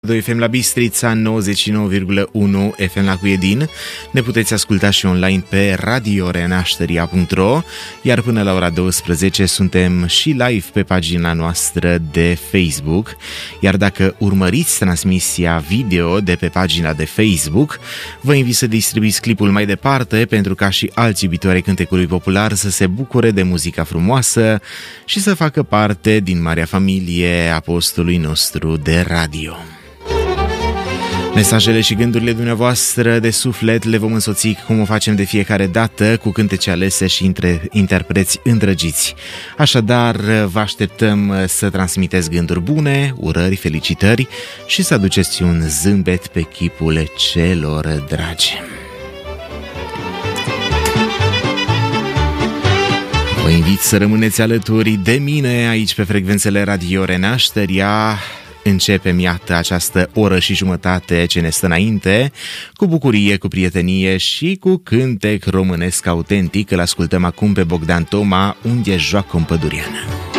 2 FM la Bistrița, 99,1 FM la Cuiedin. Ne puteți asculta și online pe radiorenașteria.ro, iar până la ora 12 suntem și live pe pagina noastră de Facebook. Iar dacă urmăriți transmisia video de pe pagina de Facebook, vă invit să distribuiți clipul mai departe pentru ca și alți iubitori ai cântecului popular să se bucure de muzica frumoasă și să facă parte din marea familie a postului nostru de radio. Mesajele și gândurile dumneavoastră de suflet le vom însoți cum o facem de fiecare dată, cu cântece alese și interpreți îndrăgiți. Așadar, vă așteptăm să transmiteți gânduri bune, urări, felicitări și să aduceți un zâmbet pe chipul celor dragi. Vă invit să rămâneți alături de mine aici pe frecvențele Radio Renașteria. Începem, iată, această oră și jumătate ce ne stă înainte, cu bucurie, cu prietenie și cu cântec românesc autentic. Îl ascultăm acum pe Bogdan Toma, Unde joacă un pădurian.